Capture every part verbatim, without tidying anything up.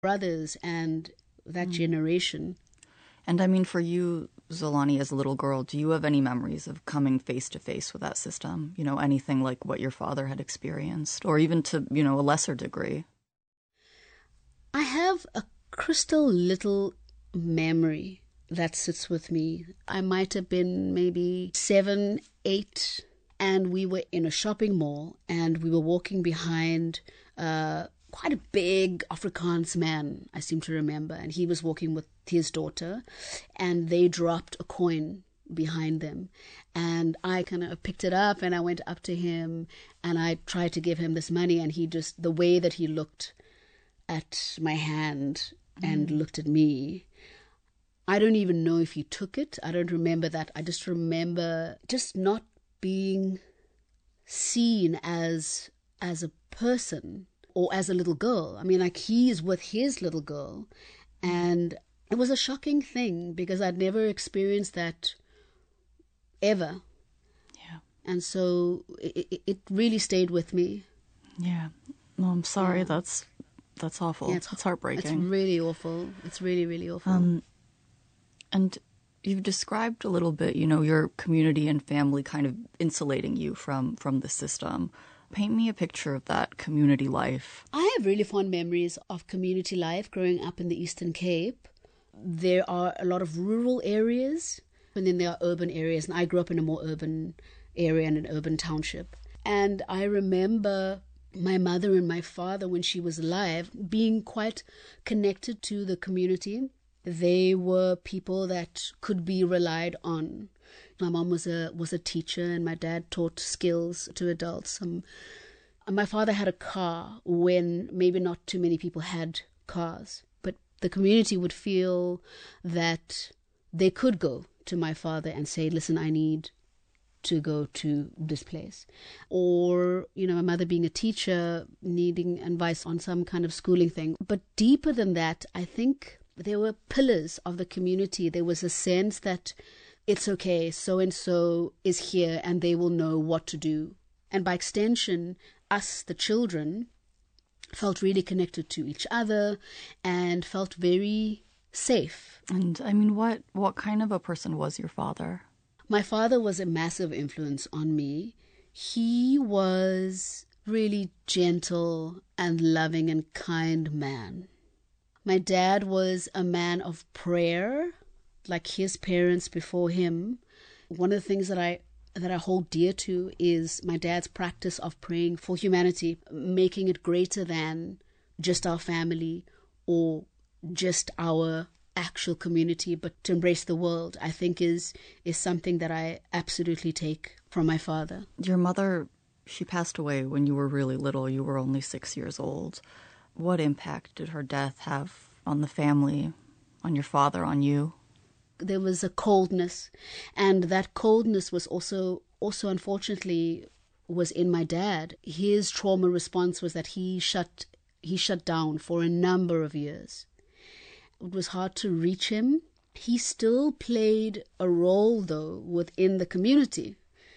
brothers and that mm. generation. And I mean, for you, Zolani, as a little girl, do you have any memories of coming face to face with that system? You know, anything like what your father had experienced, or even to, you know, a lesser degree? I have a crystal little memory that sits with me. I might have been maybe seven, eight, and we were in a shopping mall, and we were walking behind uh, quite a big Afrikaans man, I seem to remember, and he was walking with his daughter, and they dropped a coin behind them, and I kind of picked it up, and I went up to him, and I tried to give him this money, and he just, the way that he looked at my hand and mm. looked at me, I don't even know if he took it. I don't remember that. I just remember just not being seen as as a person or as a little girl. I mean, like, he's with his little girl, and it was a shocking thing because I'd never experienced that ever. Yeah. And so it, it really stayed with me. Yeah. Well, I'm sorry. Yeah. That's that's awful. Yeah, it's, it's heartbreaking. It's really awful. It's really, really awful. Um, and you've described a little bit, you know, your community and family kind of insulating you from, from the system. Paint me a picture of that community life. I have really fond memories of community life growing up in the Eastern Cape. There are a lot of rural areas, and then there are urban areas. And I grew up in a more urban area and an urban township. And I remember my mother and my father, when she was alive, being quite connected to the community. They were people that could be relied on. My mom was a was a teacher, and my dad taught skills to adults. Um, my father had a car when maybe not too many people had cars, but the community would feel that they could go to my father and say, listen, I need to go to this place. Or, you know, my mother being a teacher, needing advice on some kind of schooling thing. But deeper than that, I think there were pillars of the community. There was a sense that it's okay, so-and-so is here and they will know what to do. And by extension, us, the children, felt really connected to each other and felt very safe. And I mean, what, what kind of a person was your father? My father was a massive influence on me. He was really gentle and loving and kind man. My dad was a man of prayer, like his parents before him. One of the things that I that I hold dear to is my dad's practice of praying for humanity, making it greater than just our family or just our actual community, but to embrace the world, I think is is something that I absolutely take from my father. Your mother, she passed away when you were really little. You were only six years old. What impact did her death have on the family, on your father, on you? There was a coldness, and that coldness was also, also unfortunately, was in my dad. His trauma response was that he shut, he shut down for a number of years. It was hard to reach him. He still played a role, though, within the community.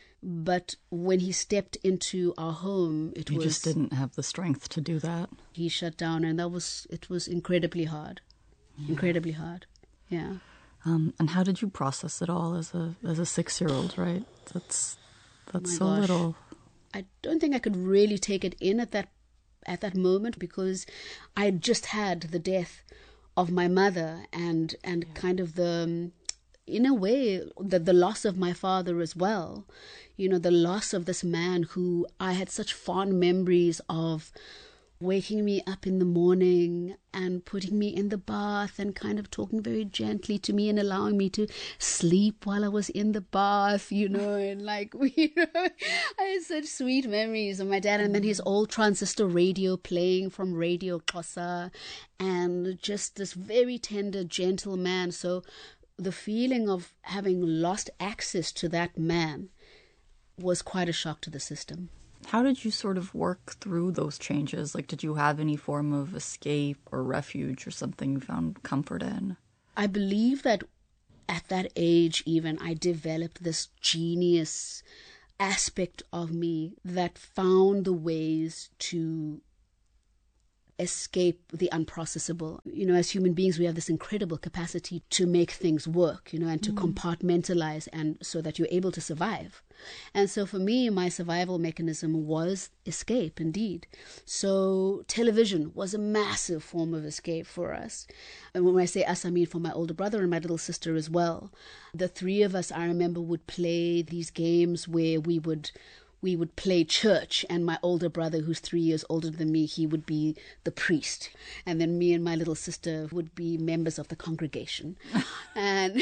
But when he stepped into our home, it you was... You just didn't have the strength to do that. He shut down, and that was it was incredibly hard. Yeah. Incredibly hard, yeah. Um, and how did you process it all as a as a six-year-old, right? That's that's oh so gosh. little. I don't think I could really take it in at that at that moment because I had just had the death of my mother and and yeah. kind of the... in a way, the, the loss of my father as well. You know, the loss of this man who I had such fond memories of waking me up in the morning and putting me in the bath and kind of talking very gently to me and allowing me to sleep while I was in the bath, you know, and like, you know, I had such sweet memories of my dad. And then his old transistor radio playing from Radio Xhosa, and just this very tender, gentle man. So the feeling of having lost access to that man was quite a shock to the system. How did you sort of work through those changes? Like, did you have any form of escape or refuge or something you found comfort in? I believe that at that age even, I developed this genius aspect of me that found the ways to escape the unprocessable. You know, as human beings, we have this incredible capacity to make things work, you know, and to mm. compartmentalize, and so that you're able to survive. And so for me, my survival mechanism was escape, indeed. So television was a massive form of escape for us. And when I say us, I mean for my older brother and my little sister as well. The three of us, I remember, would play these games where we would we would play church, and my older brother, who's three years older than me, he would be the priest. And then me and my little sister would be members of the congregation. and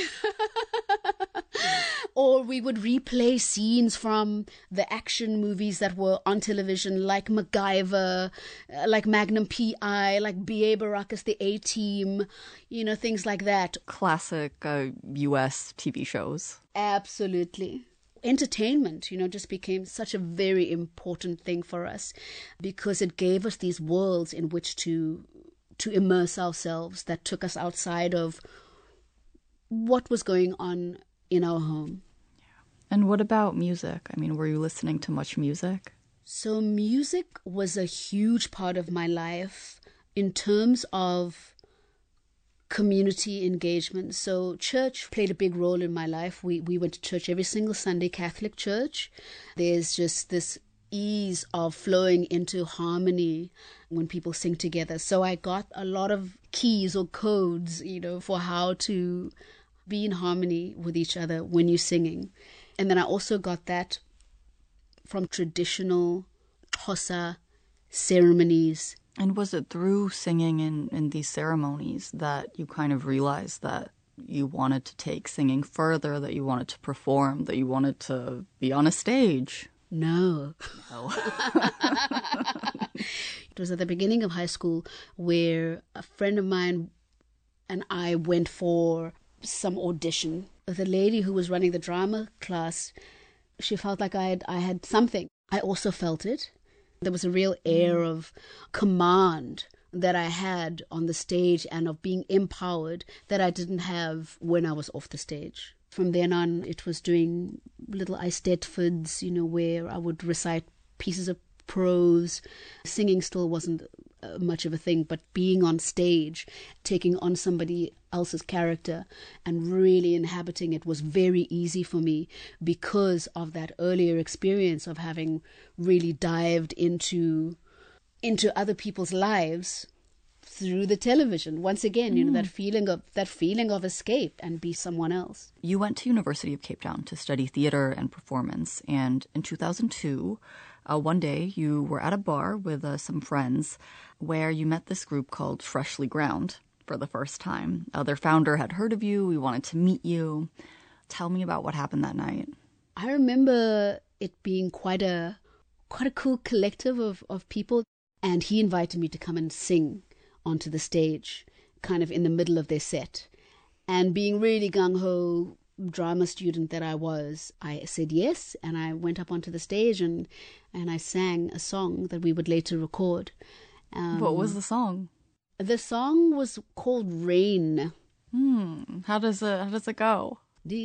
Or we would replay scenes from the action movies that were on television, like MacGyver, uh, like Magnum P I, like B A Baracus, the A-Team, you know, things like that. Classic uh, U S T V shows. Absolutely. Entertainment, you know, just became such a very important thing for us, because it gave us these worlds in which to to immerse ourselves that took us outside of what was going on in our home. And what about music? I mean, were you listening to much music? So music was a huge part of my life in terms of community engagement. So church played a big role in my life. We we went to church every single Sunday, Catholic church. There's just this ease of flowing into harmony when people sing together. So I got a lot of keys or codes, you know, for how to be in harmony with each other when you're singing. And then I also got that from traditional Xhosa ceremonies. And was it through singing in, in these ceremonies that you kind of realized that you wanted to take singing further, that you wanted to perform, that you wanted to be on a stage? No. No. It was at the beginning of high school where a friend of mine and I went for some audition. The lady who was running the drama class, she felt like I had, I had something. I also felt it. There was a real air of command that I had on the stage and of being empowered that I didn't have when I was off the stage. From then on, it was doing little Eisteddfods, you know, where I would recite pieces of prose. Singing still wasn't uh, much of a thing, but being on stage, taking on somebody else's character and really inhabiting it was very easy for me because of that earlier experience of having really dived into into other people's lives through the television. Once again, you know, that feeling of that feeling of escape and be someone else. You went to University of Cape Town to study theater and performance, and in two thousand two, uh, one day you were at a bar with uh, some friends where you met this group called Freshly Ground for the first time. Uh, their founder had heard of you. We wanted to meet you. Tell me about what happened that night. I remember it being quite a quite a cool collective of, of people, and he invited me to come and sing onto the stage, kind of in the middle of their set. And being really gung-ho drama student that I was, I said yes, and I went up onto the stage and, and I sang a song that we would later record. Um, what was the song? The song was called Rain. Hmm. How does it, how does it go?